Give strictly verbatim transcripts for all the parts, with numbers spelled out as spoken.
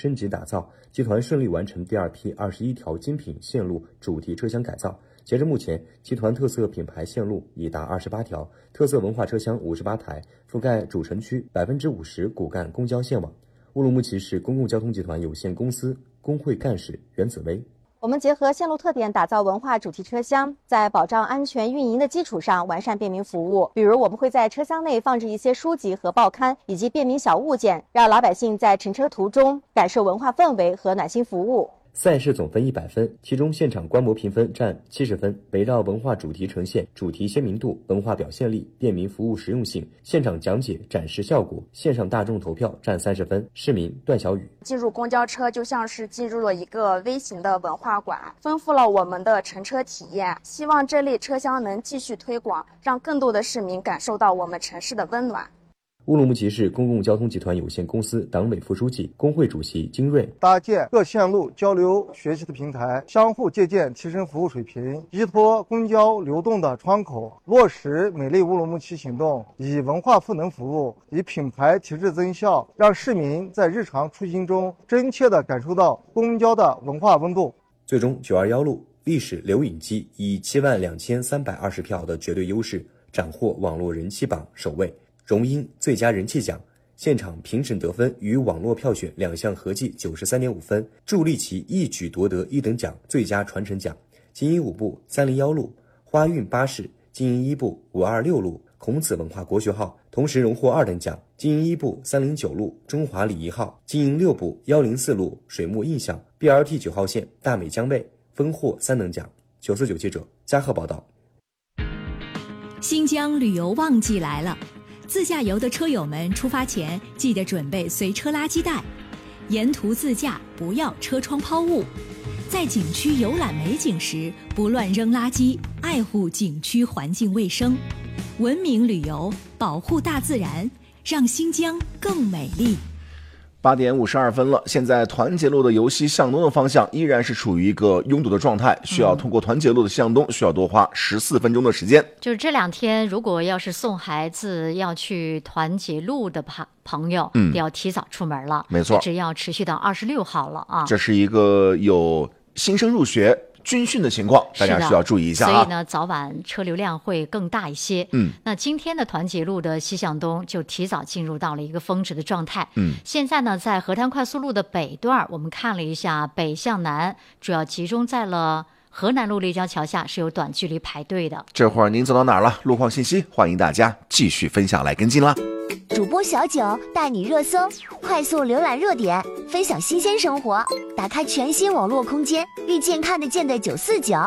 升级打造，集团顺利完成第二批二十一条精品线路主题车厢改造。截至目前，集团特色品牌线路已达二十八条，特色文化车厢五十八台，覆盖主城区百分之五十骨干公交线网。乌鲁木齐市公共交通集团有限公司工会干事袁子薇。 我们结合线路特点打造文化主题车厢，在保障安全运营的基础上完善便民服务。比如我们会在车厢内放置一些书籍和报刊以及便民小物件，让老百姓在乘车途中感受文化氛围和暖心服务。 赛事总分一百分，其中现场观摩评分占七十分，围绕文化主题呈现、主题鲜明度、文化表现力、便民服务实用性、现场讲解展示效果、线上大众投票占三十分。市民段小雨： 进入公交车就像是进入了一个微型的文化馆，丰富了我们的乘车体验。希望这类车厢能继续推广，让更多的市民感受到我们城市的温暖。 乌鲁木齐市公共交通集团有限公司党委副书记、工会主席金瑞： 搭建各线路交流学习的平台，相互借鉴提升服务水平，依托公交流动的窗口，落实美丽乌鲁木齐行动，以文化赋能服务，以品牌提质增效，让市民在日常出行中真切地感受到公交的文化温度。 最终，九二幺路历史刘颖基以七万两千三百二十票的绝对优势，斩获网络人气榜首位。荣膺最佳人气奖，现场评审得分与网络票选两项合计九十三点五分，助力其一举夺得一等奖最佳传承奖。京一五部三零幺路、花运巴士、京一部五二六路、孔子文化国学号同时荣获二等奖。京一部三零九路中华礼仪号、京六部幺零四路水木印象、B R T 九号线大美江卫分获三等奖。九四九记者嘉禾报道。 新疆旅游旺季来了。自驾游的车友们出发前记得准备随车垃圾袋，沿途自驾不要车窗抛物，在景区游览美景时不乱扔垃圾，爱护景区环境卫生，文明旅游，保护大自然，让新疆更美丽。 八点五十二分了，现在团结路的由西向东的方向依然是处于一个拥堵的状态，需要通过团结路的向东需要多花十四分钟的时间。 就是这两天，如果要是送孩子要去团结路的朋朋友，嗯，要提早出门了， 没错， 一直要持续到二十六号了啊。 这是一个有新生入学军训的情况，大家需要注意一下啊。 所以呢，早晚车流量会更大一些。嗯，那今天的团结路的西向东就提早进入到了一个峰值的状态。嗯，现在呢，在河滩快速路的北段，我们看了一下，北向南主要集中在了河南路立交桥下，是有短距离排队的。 这会儿您走到哪儿了？路况信息，欢迎大家继续分享来跟进啦。 主播小九带你热搜，快速浏览热点，分享新鲜生活，打开全新网络空间，遇见看得见的九四九。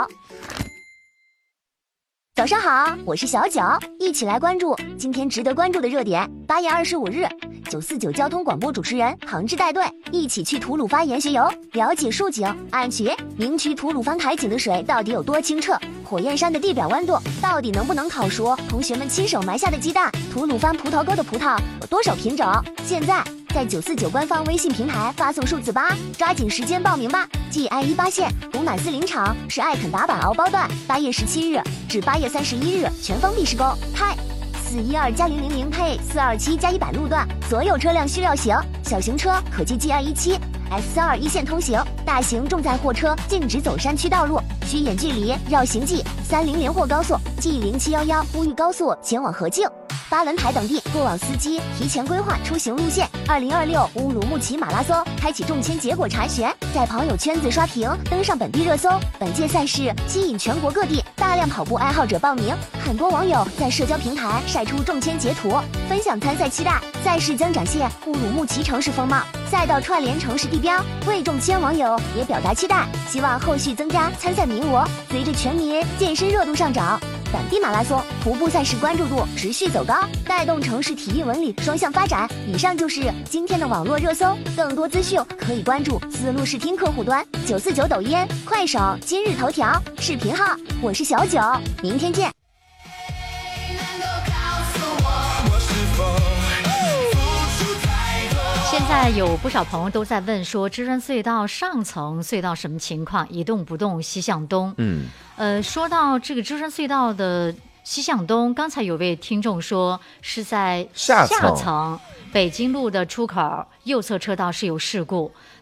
早上好，我是小九，一起来关注今天值得关注的热点。八月二十五日，九四九交通广播主持人杭志带队一起去吐鲁番研学游，了解竖井、暗渠、明渠吐鲁番海井的水到底有多清澈，火焰山的地表温度到底能不能烤熟同学们亲手埋下的鸡蛋，吐鲁番葡萄沟的葡萄有多少品种。现在在九四九官方微信平台发送数字八，抓紧时间报名吧。继 I 一八线补满四零场是爱肯打板敖包段，八月十七日至八月三十一日全封闭施工。泰四一二加零零零配四二七加一百路段，所有车辆需绕行，小型车可借 G 二一七 S 二一线通行，大型重载货车禁止走山区道路，需远距离绕行 G 三零连货高速 G 零七一一呼吁高速前往河静、巴仑台等地过往司机提前规划出行路线。二零二六乌鲁木齐马拉松开启中签结果查询，在朋友圈子刷屏，登上本地热搜。本届赛事吸引全国各地大量跑步爱好者报名，很多网友在社交平台晒出中签截图，分享参赛期待。赛事将展现乌鲁木齐城市风貌，赛道串联城市地标，为中签网友也表达期待，希望后续增加参赛名额。随着全民健身热度上涨，本地马拉松、徒步赛事关注度持续走高，带动城市体育文旅双向发展。以上就是今天的网络热搜，更多资讯可以关注丝路视听客户端、九四九抖音、快手、今日头条视频号。我是小九，明天见。 现在有不少朋友都在问说，芝山隧道上层隧道什么情况？一动不动西向东。嗯，呃，说到这个芝山隧道的西向东，刚才有位听众说是在下层，下层北京路的出口右侧车道是有事故。